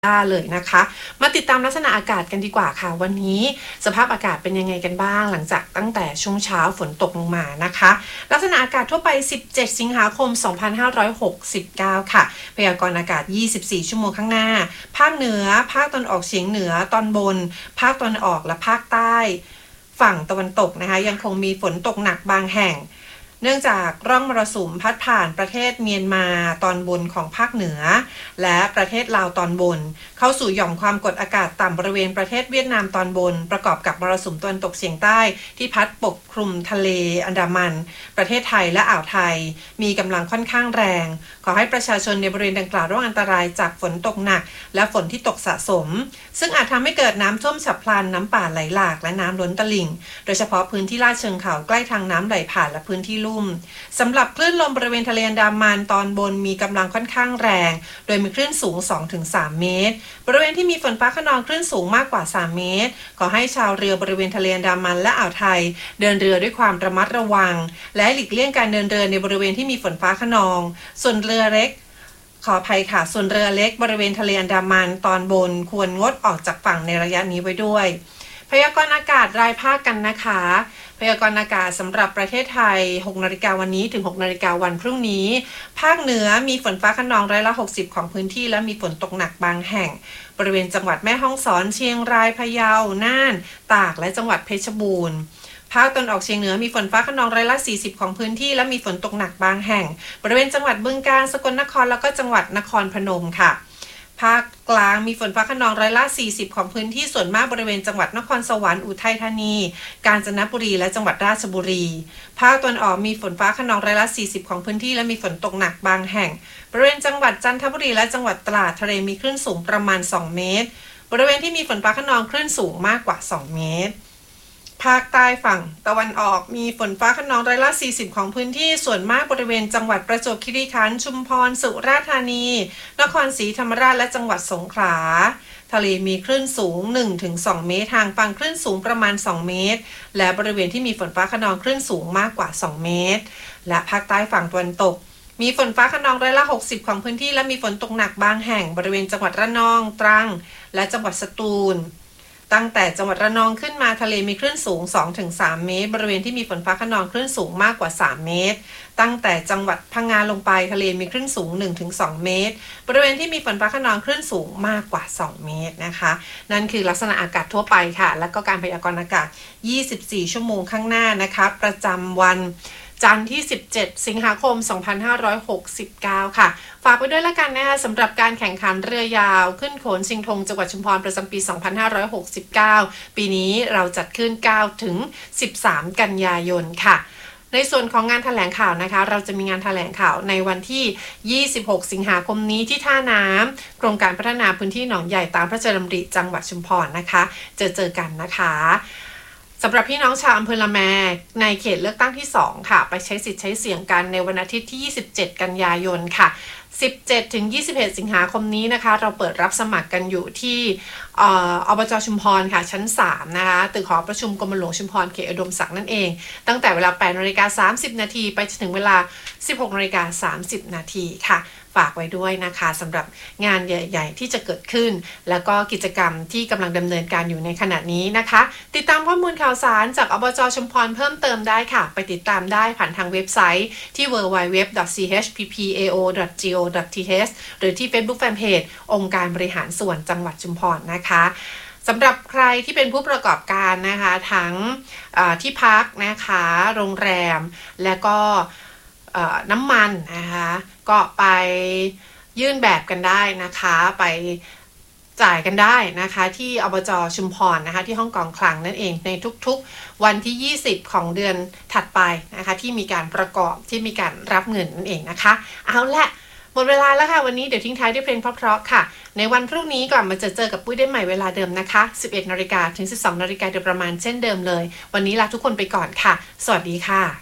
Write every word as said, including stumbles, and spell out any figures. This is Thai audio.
เลยนะคะมาติดตามลักษณะอากาศกันดีกว่าค่ะวันนี้สภาพอากาศเป็นยังไงกันบ้างหลังจากตั้งแต่ช่วงเช้าฝนตกลงมานะคะลักษณะอากาศทั่วไปสิบเจ็ดสิงหาคมสองพันห้าร้อยหกสิบเก้าค่ะพยากรณ์อากาศยี่สิบสี่ชั่วโมงข้างหน้าภาคเหนือภาคตะวันออกเฉียงเหนือตอนบนภาคตะวันออกและภาคใต้ฝั่งตะวันตกนะคะยังคงมีฝนตกหนักบางแห่งเนื่องจากร่องมรสุมพัดผ่านประเทศเมียนมาตอนบนของภาคเหนือและประเทศลาวตอนบนเข้าสู่หย่อมความกดอากาศต่ำบริเวณประเทศเวียดนามตอนบนประกอบกับมรสุมตะวันตกเฉียงใต้ที่พัดปกคลุมทะเลอันดามันประเทศไทยและอ่าวไทยมีกำลังค่อนข้างแรงขอให้ประชาชนในบริเวณดังกล่าวระวังอันตรายจากฝนตกหนักและฝนที่ตกสะสมซึ่งอาจทำให้เกิดน้ำท่วมฉับพลันน้ำป่าไหลหลากและน้ำล้นตลิ่งโดยเฉพาะพื้นที่ลาดเชิงเขาใกล้ทางน้ำไหลผ่านและพื้นที่ลุ่มสำหรับคลื่นลมบริเวณทะเลอันดามันตอนบนมีกำลังค่อนข้างแรงโดยมีคลื่นสูง สองถึงสาม เมตรบริเวณที่มีฝนฟ้าคะนองคลื่นสูงมากกว่าสามเมตรขอให้ชาวเรือบริเวณทะเลอันดามันและอ่าวไทยเดินเรือด้วยความระมัดระวังและหลีกเลี่ยงการเดินเรือในบริเวณที่มีฝนฟ้าคะนองส่วนเรือเล็กขออภัยค่ะส่วนเรือเล็กบริเวณทะเลอันดามันตอนบนควรงดออกจากฝั่งในระยะนี้ไว้ด้วยพยากรณ์อากาศรายภาคกันนะคะพยากรณ์อากาศสำหรับประเทศไทยหกนาฬิกาวันนี้ถึงหกนาฬิกาวันพรุ่งนี้ภาคเหนือมีฝนฟ้าคะนองร้อยละหกสิบของพื้นที่และมีฝนตกหนักบางแห่งบริเวณจังหวัดแม่ฮ่องสอนเชียงรายพะเยาน่านตากและจังหวัดเพชรบูรณ์ภาคตะวันออกเฉียงเหนือมีฝนฟ้าคะนองร้อยละสี่สิบของพื้นที่และมีฝนตกหนักบางแห่งบริเวณจังหวัดบึงกาฬสกลนครแล้วก็จังหวัดนครพนมค่ะภาคกลางมีฝนฟ้าคะนองร้อยละสี่สิบของพื้นที่ส่วนมากบริเวณจังหวัดนครสวรรค์อุทัยธานีกาญจนบุรีและจังหวัดราชบุรีภาคตะวันออกมีฝนฟ้าคะนองร้อยละสี่สิบของพื้นที่และมีฝนตกหนักบางแห่งบริเวณจังหวัดจันทบุรีและจังหวัดตราดทะเลมีคลื่นสูงประมาณสองเมตรบริเวณที่มีฝนฟ้าคะนองคลื่นสูงมากกว่าสองเมตรภาคใต้ฝั่งตะวันออกมีฝนฟ้าคะนองร้อยละสี่สิบของพื้นที่ส่วนมากบริเวณจังหวัดประจวบคีรีขันธ์ชุมพรสุราษฎร์ธานีนครศรีธรรมราชและจังหวัดสงขลาทะเลมีคลื่นสูง หนึ่งถึงสอง เมตรทางฝั่งคลื่นสูงประมาณสองเมตรและบริเวณที่มีฝนฟ้าคะนองคลื่นสูงมากกว่าสองเมตรและภาคใต้ฝั่งตะวันตกมีฝนฟ้าคะนองร้อยละหกสิบของพื้นที่และมีฝนตกหนักบางแห่งบริเวณจังหวัดระนองตรังและจังหวัดสตูลตั้งแต่จังหวัดระนองขึ้นมาทะเลมีคลื่นสูง สองถึงสาม เมตรบริเวณที่มีฝนฟ้าคะนองคลื่นสูงมากกว่าสามเมตรตั้งแต่จังหวัดพังงาลงไปทะเลมีคลื่นสูง หนึ่งถึงสอง เมตรบริเวณที่มีฝนฟ้าคะนองคลื่นสูงมากกว่าสองเมตรนะคะนั่นคือลักษณะอากาศทั่วไปค่ะแล้วก็การพยากรณ์อากาศยี่สิบสี่ชั่วโมงข้างหน้านะคะประจำวันจันทร์ที่สิบเจ็ดสิงหาคมสองพันห้าร้อยหกสิบเก้าค่ะฝากไปด้วยละกันนะคะสำหรับการแข่งขันเรือยาวขึ้นโขนชิงธงจังหวัดชุมพรประจำปีสองพันห้าร้อยหกสิบเก้าปีนี้เราจัดขึ้นเก้าถึงสิบสามกันยายนค่ะในส่วนของงานแถลงข่าวนะคะเราจะมีงานแถลงข่าวในวันที่ยี่สิบหกสิงหาคมนี้ที่ท่าน้ำโครงการพัฒนาพื้นที่หนองใหญ่ตามพระราชดำริจังหวัดชุมพรนะคะเจอเจอกันนะคะสำหรับพี่น้องชาวอำเภอละแมในเขตเลือกตั้งที่สองค่ะไปใช้สิทธิ์ใช้เสียงกันในวันอาทิตย์ที่ยี่สิบเจ็ดกันยายนค่ะสิบเจ็ดถึงยี่สิบเอ็ดสิงหาคมนี้นะคะเราเปิดรับสมัครกันอยู่ที่เอ่ออบจชุมพรค่ะชั้นสามนะคะตึกหอประชุมกรมหลวงชุมพรเขตอุดมศักดิ์นั่นเองตั้งแต่เวลา แปดนาฬิกาสามสิบนาทีไปจนถึงเวลา สิบหกนาฬิกาสามสิบนาทีค่ะฝากไว้ด้วยนะคะสำหรับงานใหญ่ๆที่จะเกิดขึ้นแล้วก็กิจกรรมที่กำลังดำเนินการอยู่ในขณะนี้นะคะติดตามข้อมูลข่าวสารจากอบจชุมพรเพิ่มเติมได้ค่ะไปติดตามได้ผ่านทางเว็บไซต์ที่ ดับเบิลยู ดับเบิลยู ดับเบิลยู ดอท ซี เอช พี พี เอ โอ ดอท จี โอ ดอท ที เอช หรือที่ Facebook Fanpage องค์การบริหารส่วนจังหวัดชุมพรนะคะสำหรับใครที่เป็นผู้ประกอบการนะคะทั้งที่พักนะคะโรงแรมและก็น้ำมันนะคะก็ไปยื่นแบบกันได้นะคะไปจ่ายกันได้นะคะที่อบจชุมพรนะคะที่ห้องกองคลังนั่นเองในทุกๆวันที่ยี่สิบของเดือนถัดไปนะคะที่มีการประกอบที่มีการรับเงินนั่นเองนะคะเอาละหมดเวลาแล้วค่ะวันนี้เดี๋ยวทิ้งท้ายด้วยเพลงเพราะๆค่ะในวันพรุ่งนี้กลับมาเจอเจอกับปุ้ยได้ใหม่เวลาเดิมนะคะสิบเอ็ดนาฬิกาถึงสิบสองนาฬิกาโดยประมาณเช่นเดิมเลยวันนี้ลาทุกคนไปก่อนค่ะสวัสดีค่ะ